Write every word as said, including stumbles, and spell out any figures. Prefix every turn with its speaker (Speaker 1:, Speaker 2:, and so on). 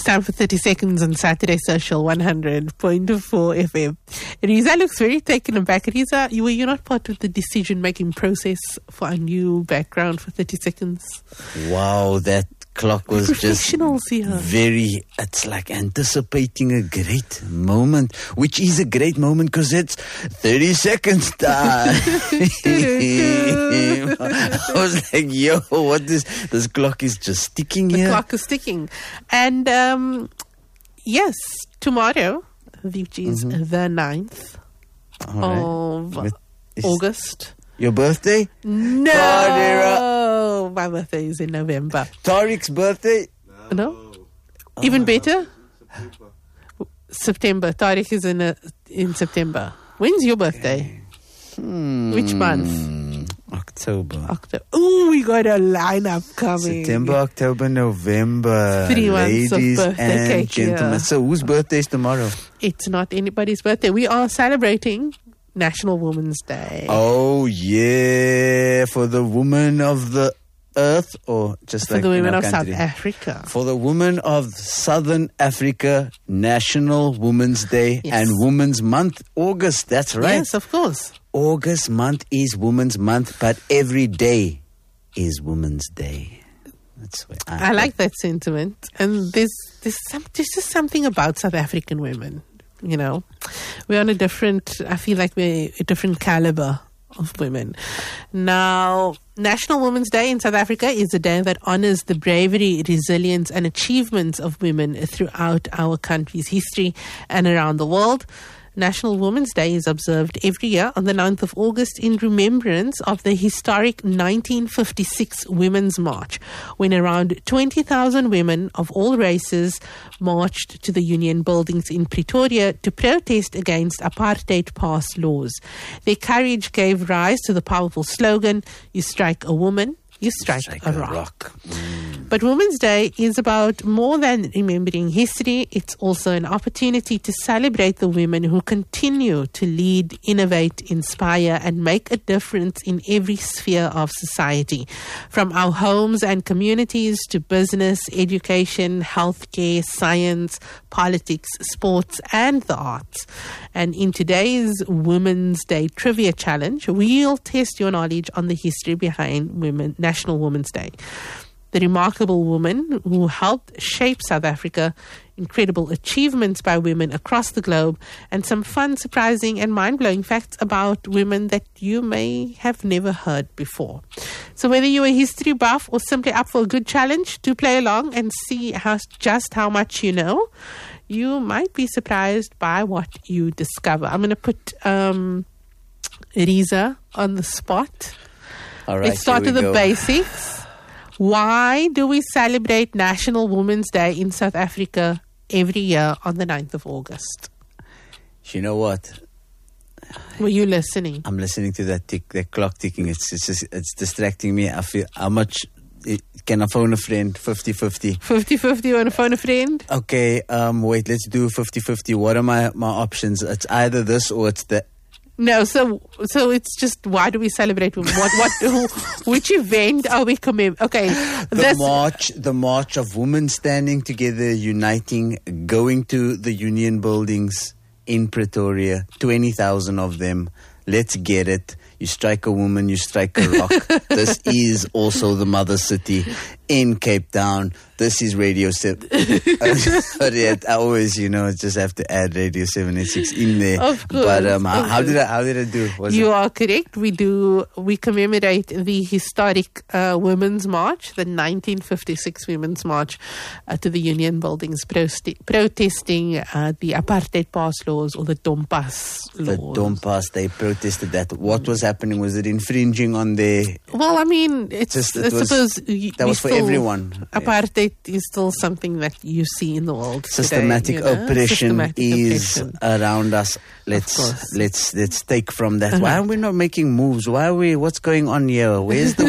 Speaker 1: time for thirty seconds on Saturday Social one hundred point four F M. Riza looks very taken aback. Riza, you were you not part of the decision-making process for a new background for thirty seconds?
Speaker 2: Wow, that clock was just
Speaker 1: here.
Speaker 2: very, it's like anticipating a great moment, which is a great moment because it's thirty seconds time. I was like, yo, what is, this clock is just ticking
Speaker 1: the
Speaker 2: here.
Speaker 1: The clock is ticking. And um, yes, tomorrow, which is mm-hmm. the ninth right. of With, August.
Speaker 2: Your birthday?
Speaker 1: No,
Speaker 2: oh,
Speaker 1: my birthday is in November.
Speaker 2: Tariq's birthday?
Speaker 1: No, no? Oh. Even better. September. September. Tariq is in a, in September. When's your birthday?
Speaker 2: Hmm.
Speaker 1: Which month?
Speaker 2: October.
Speaker 1: October. Oh, we got a lineup coming.
Speaker 2: September, October, November.
Speaker 1: Three months
Speaker 2: Ladies
Speaker 1: of birthday
Speaker 2: and
Speaker 1: cake,
Speaker 2: gentlemen.
Speaker 1: Yeah.
Speaker 2: So whose birthday is tomorrow?
Speaker 1: It's not anybody's birthday. We are celebrating National Women's Day.
Speaker 2: Oh, yeah. For the women of the earth, or just
Speaker 1: For
Speaker 2: like
Speaker 1: the women
Speaker 2: in our
Speaker 1: of
Speaker 2: country?
Speaker 1: South Africa.
Speaker 2: For the women of Southern Africa, National Women's Day
Speaker 1: yes.
Speaker 2: and Women's Month, August. That's right.
Speaker 1: Yes, of course.
Speaker 2: August month is Women's Month, but every day is Women's Day. That's where I,
Speaker 1: I like that sentiment. And there's, there's, some, there's just something about South African women. You know, we're on a different, I feel like we're a different caliber of women. Now, National Women's Day in South Africa is a day that honors the bravery, resilience, and achievements of women throughout our country's history and around the world. National Women's Day is observed every year on the ninth of August in remembrance of the historic nineteen fifty-six Women's March, when around twenty thousand women of all races marched to the Union buildings in Pretoria to protest against apartheid past laws. Their courage gave rise to the powerful slogan, "You strike a woman, you strike, strike a, a rock."
Speaker 2: rock. Mm.
Speaker 1: But Women's Day is about more than remembering history. It's also an opportunity to celebrate the women who continue to lead, innovate, inspire, and make a difference in every sphere of society. From our homes and communities to business, education, healthcare, science, politics, sports, and the arts. And in today's Women's Day Trivia Challenge, we'll test your knowledge on the history behind Women, National Women's Day. The remarkable woman who helped shape South Africa, incredible achievements by women across the globe, and some fun, surprising, and mind-blowing facts about women that you may have never heard before. So whether you're a history buff or simply up for a good challenge, do play along and see how, just how much you know. You might be surprised by what you discover. I'm going to put um, Riza on the spot.
Speaker 2: All right,
Speaker 1: Let's start with the go. basics. Why do we celebrate National Women's Day in South Africa every year on the ninth of August?
Speaker 2: You know what?
Speaker 1: Were you listening?
Speaker 2: I'm listening to that tick, that clock ticking. It's it's, just, it's distracting me. I feel how much it, can I phone a friend? fifty-fifty
Speaker 1: fifty-fifty you want to phone a friend?
Speaker 2: Okay, um, wait, let's do fifty-fifty. What are my, my options? It's either this or it's the...
Speaker 1: No, so so it's just, why do we celebrate women? What what who, which event are we commemorating? Okay,
Speaker 2: the
Speaker 1: this
Speaker 2: march, the march of women standing together, uniting, going to the Union buildings in Pretoria. Twenty thousand of them. Let's get it. You strike a woman, you strike a rock. This is also the mother city in Cape Town. This is Radio seven. Sorry, I always, you know, just have to add Radio seven eighty-six in there.
Speaker 1: Of course.
Speaker 2: But um, how,
Speaker 1: of
Speaker 2: how
Speaker 1: course.
Speaker 2: did I? How did I do? Was
Speaker 1: you
Speaker 2: it?
Speaker 1: are correct. We do. We commemorate the historic uh, Women's March, the nineteen fifty-six Women's March, uh, to the Union buildings, proste- protesting uh, the apartheid pass laws, or the Dompas laws.
Speaker 2: The Dompas. They protested that. What was happening? Was it infringing on their?
Speaker 1: Well, I mean, it's.
Speaker 2: Just,
Speaker 1: I
Speaker 2: it was,
Speaker 1: suppose
Speaker 2: that was for
Speaker 1: still,
Speaker 2: everyone.
Speaker 1: Apartheid is still something that you see in the world.
Speaker 2: Systematic
Speaker 1: today, you know?
Speaker 2: oppression
Speaker 1: Systematic
Speaker 2: is
Speaker 1: oppression.
Speaker 2: around us. Let's let's let's take from that. Uh-huh. Why are we not making moves? Why are we? What's going on here? Where's the